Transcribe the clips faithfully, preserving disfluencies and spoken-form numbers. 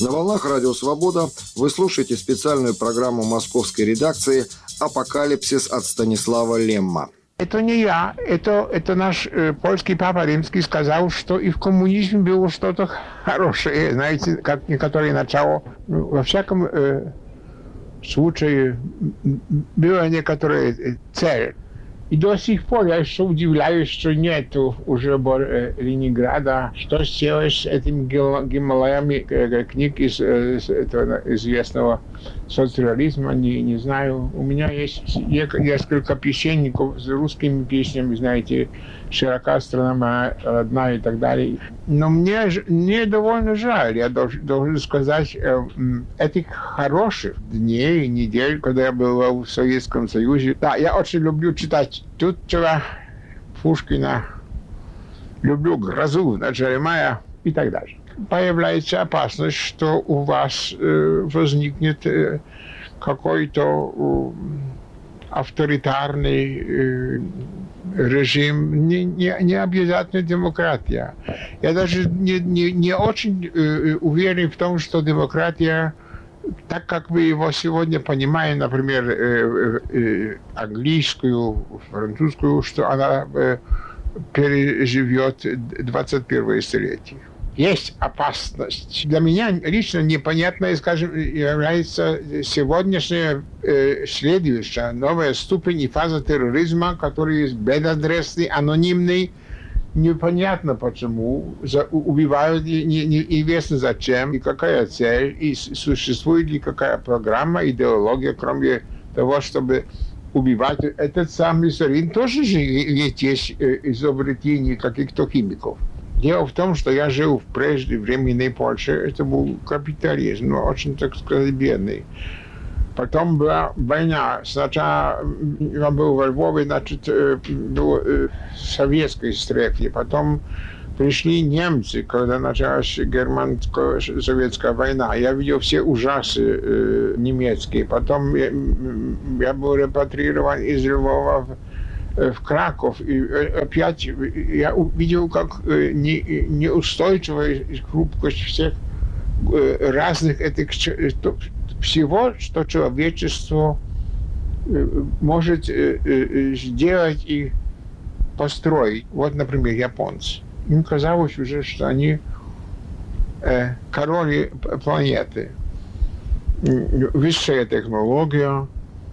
На волнах Радио Свобода вы слушаете специальную программу московской редакции «Апокалипсис» от Станислава Лемма. Это не я, это, это наш э, польский папа римский сказал, что и в коммунизме было что-то хорошее, знаете, как некоторые начало. Ну, во всяком э, случае была некоторая цель. И до сих пор я еще удивляюсь, что нету уже э, Ленинграда. Что сделать с этими Гималаями э, книг из, э, из этого известного соцреализма, не, не знаю. У меня есть несколько песенников с русскими песнями, знаете, «Широка страна моя родная» и так далее. Но мне, мне довольно жаль, я должен, должен сказать, э, этих хороших дней, недель, когда я был в Советском Союзе. Да, я очень люблю читать Тютчева, Пушкина, люблю «Грозу» на начале мая и так далее. Появляется опасность, что у вас э, возникнет э, какой-то э, авторитарный э, режим, не, не, не обязательно демократия. Я даже не, не, не очень э, уверен в том, что демократия, так как мы его сегодня понимаем, например, э, э, английскую, французскую, что она э, переживет двадцать первое столетие. Есть опасность. Для меня лично непонятной, скажем, является сегодняшняя э, следующая новая ступень и фаза терроризма, который есть безадресный, анонимный. Непонятно почему, за, убивают и не, не, известно зачем, и какая цель, и существует ли какая программа, идеология, кроме того, чтобы убивать. Этот самый Сталин тоже же ведь есть э, изобретение каких-то химиков. Дело в том, что я жил в преждевременной Польше, это был капитализм, но очень, так сказать, бедный. Потом была война. Сначала я был во Львове, значит, был в советской стрефе. Потом пришли немцы, когда началась германско-советская война. Я видел все ужасы э, немецкие. Потом я, я был репатрирован из Львова в, в Краков. И опять я увидел, как не, неустойчивая хрупкость всех разных этих всего, что человечество может сделать и построить. Вот, например, японцы. Им казалось уже, что они короли планеты. Высшая технология,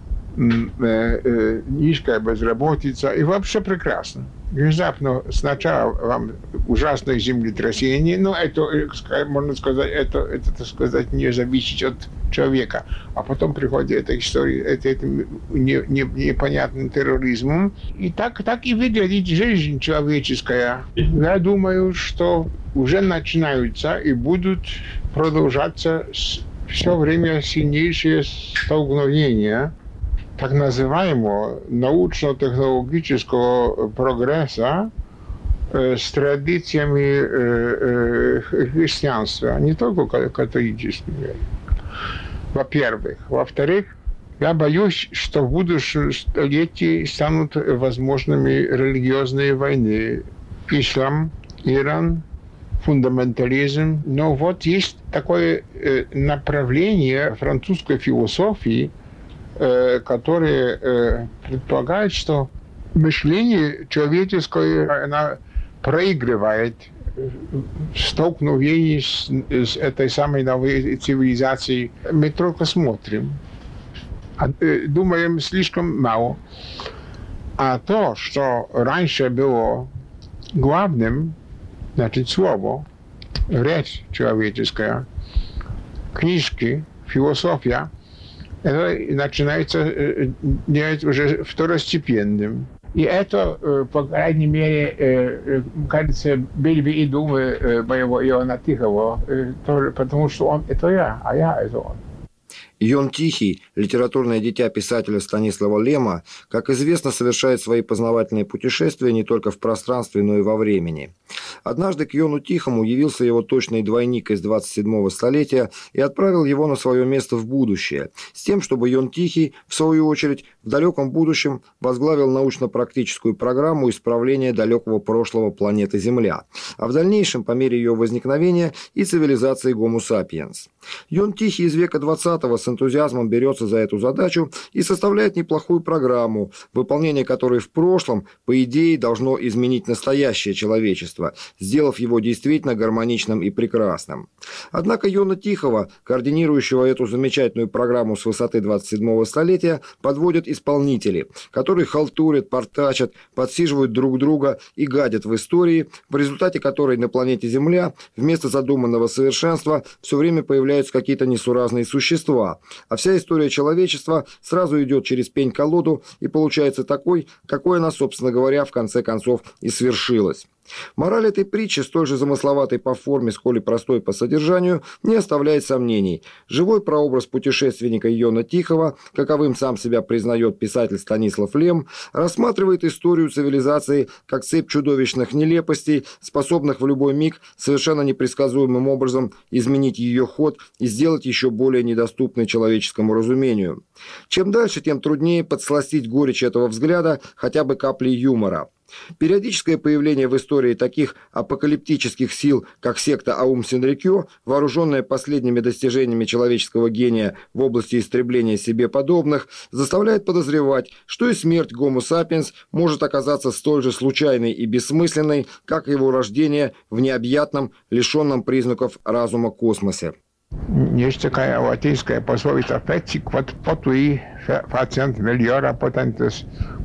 низкая безработица и вообще прекрасно. Внезапно сначала вам ужасное землетрясение, но это, можно сказать, это, это, так сказать, не зависит от человека. А потом приходит эта история, это, это не, не, непонятным терроризмом. И так, так и выглядит жизнь человеческая. Я думаю, что уже начинаются и будут продолжаться все время сильнейшие столкновения так называемого научно-технологического прогресса э, с традициями э, э, христианства, не только католическим. Во-первых. Во-вторых, я боюсь, что в будущем столетии станут возможными религиозные войны. Ислам, Иран, фундаментализм. Но вот есть такое э, направление французской философии, которые э, предполагают, что мышление человеческое оно проигрывает в столкновении с, с этой самой новой цивилизацией. Мы только смотрим, а, э, думаем слишком мало. А то, что раньше было главным, значит, слово, речь человеческая, книжки, философия, это начинается делать уже второстепенным. И это, по крайней мере, кажется, были бы и думы моего Иоанна Тихого, потому что он — это я, а я — это он. Йон Тихий, литературное дитя писателя Станислава Лема, как известно, совершает свои познавательные путешествия не только в пространстве, но и во времени. Однажды к Йону Тихому явился его точный двойник из двадцать седьмого столетия и отправил его на свое место в будущее, с тем, чтобы Йон Тихий, в свою очередь, в далеком будущем возглавил научно-практическую программу исправления далекого прошлого планеты Земля, а в дальнейшем, по мере ее возникновения, и цивилизации Homo sapiens. Йон Тихий из века двадцатого с энтузиазмом берется за эту задачу и составляет неплохую программу, выполнение которой в прошлом, по идее, должно изменить настоящее человечество, сделав его действительно гармоничным и прекрасным. Однако Йона Тихого, координирующего эту замечательную программу с высоты двадцать седьмого столетия, подводят исполнители, которые халтурят, портачат, подсиживают друг друга и гадят в истории, в результате которой на планете Земля вместо задуманного совершенства все время появляются какие-то несуразные существа, а вся история человечества сразу идет через пень-колоду и получается такой, какой она, собственно говоря, в конце концов и свершилась. Мораль этой притчи, столь же замысловатой по форме, сколь и простой по содержанию, не оставляет сомнений. Живой прообраз путешественника Йона Тихого, каковым сам себя признает писатель Станислав Лем, рассматривает историю цивилизации как цепь чудовищных нелепостей, способных в любой миг совершенно непредсказуемым образом изменить ее ход и сделать еще более недоступной человеческому разумению. Чем дальше, тем труднее подсластить горечь этого взгляда хотя бы каплей юмора. Периодическое появление в истории таких апокалиптических сил, как секта Аум Синрикё, вооруженная последними достижениями человеческого гения в области истребления себе подобных, заставляет подозревать, что и смерть Homo sapiens может оказаться столь же случайной и бессмысленной, как и его рождение в необъятном, лишенном признаков разума космосе. Есть такая латинская пословица «Fecit quod potui faciant meliora potentis».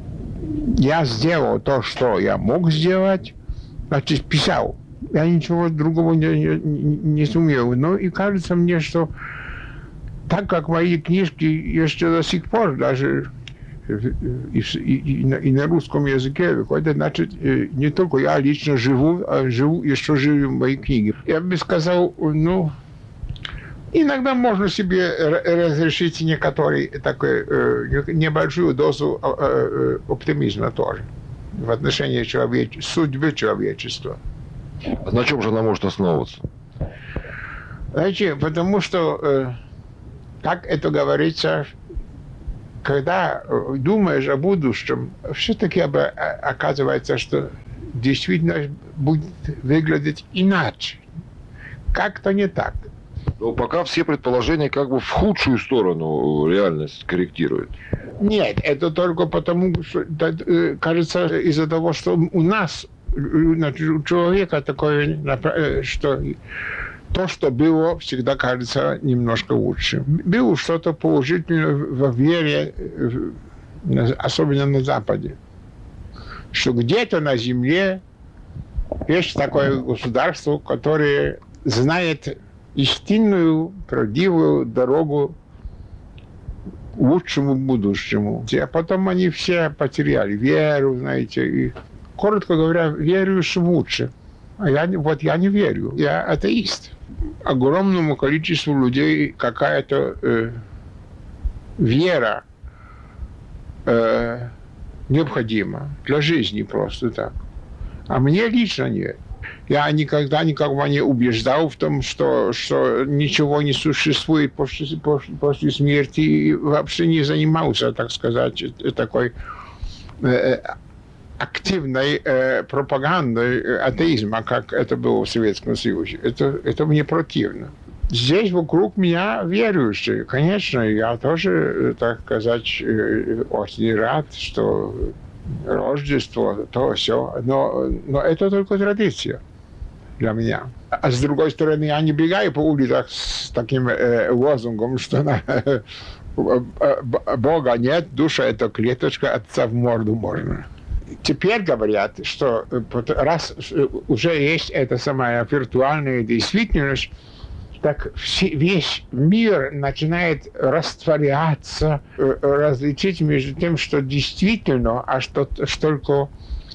Я сделал то, что я мог сделать, значит, писал. Я ничего другого не, не, не сумел. Но и кажется мне, что так как мои книжки еще до сих пор даже и, и, и, на, и на русском языке выходят, значит, не только я лично живу, а живу, еще живу мои книги. Я бы сказал, ну, иногда можно себе разрешить некоторый такой э, небольшую дозу э, оптимизма тоже в отношении человеч... судьбы человечества. А на чем же она может основываться? Знаете, потому что, э, как это говорится, когда думаешь о будущем, все-таки оказывается, что действительно будет выглядеть иначе. Как-то не так. Но пока все предположения как бы в худшую сторону реальность корректируют. Нет, это только потому, что, кажется, из-за того, что у нас, у человека такое, что то, что было, всегда кажется немножко лучше. Было что-то положительное во вере, особенно на Западе, что где-то на Земле есть такое государство, которое знает истинную, правдивую дорогу к лучшему будущему. А потом они все потеряли веру, знаете, и, коротко говоря, веруешь в лучше. А я, вот я не верю, я атеист. Огромному количеству людей какая-то э, вера э, необходима для жизни просто так. А мне лично нет. Я никогда никого не убеждал в том, что, что ничего не существует после, после, после смерти, и вообще не занимался, так сказать, такой э, активной э, пропагандой атеизма, как это было в Советском Союзе. Это, это мне противно. Здесь вокруг меня верующие. Конечно, я тоже, так сказать, очень рад, что Рождество, то все, но, но это только традиция для меня. А с другой стороны, я не бегаю по улицах с таким э, лозунгом, что на, э, э, Бога нет, душа — это клеточка, отца в морду можно. Теперь говорят, что раз уже есть эта самая виртуальная действительность, так весь мир начинает растворяться, различить между тем, что действительно, а что, что только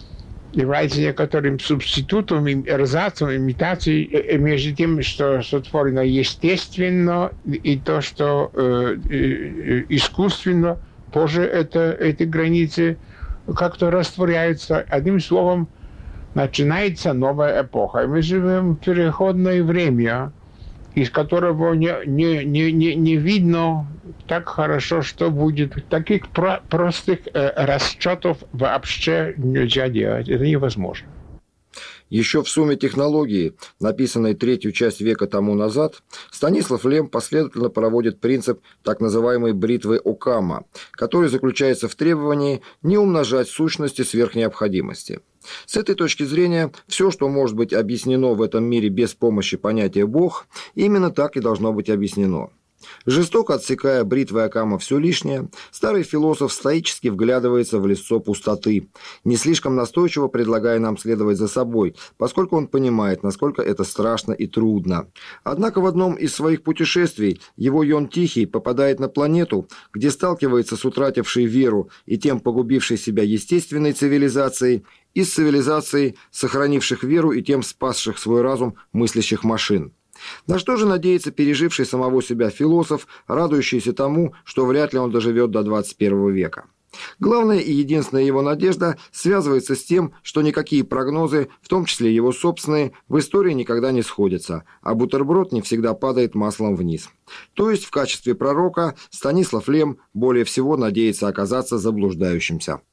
является некоторым субститутом, эрзацем, имитацией между тем, что сотворено естественно, и то, что э, э, искусственно, позже это, эти границы как-то растворяются. Одним словом, начинается новая эпоха. И мы живем в переходное время, из которого не, не, не, не, не видно так хорошо, что будет. Таких про- простых э, расчетов вообще нельзя делать. Это невозможно. Еще в «Сумме технологии», написанной третью часть века тому назад, Станислав Лем последовательно проводит принцип так называемой бритвы Оккама, который заключается в требовании не умножать сущности сверх необходимости. С этой точки зрения, все, что может быть объяснено в этом мире без помощи понятия «Бог», именно так и должно быть объяснено. Жестоко отсекая бритвой Оккама все лишнее, старый философ стоически вглядывается в лицо пустоты, не слишком настойчиво предлагая нам следовать за собой, поскольку он понимает, насколько это страшно и трудно. Однако в одном из своих путешествий его Йон Тихий попадает на планету, где сталкивается с утратившей веру и тем погубившей себя естественной цивилизацией, и с цивилизацией, сохранивших веру и тем спасших свой разум мыслящих машин. На что же надеется переживший самого себя философ, радующийся тому, что вряд ли он доживет до двадцать первого века? Главная и единственная его надежда связывается с тем, что никакие прогнозы, в том числе его собственные, в истории никогда не сходятся, а бутерброд не всегда падает маслом вниз. То есть в качестве пророка Станислав Лем более всего надеется оказаться заблуждающимся.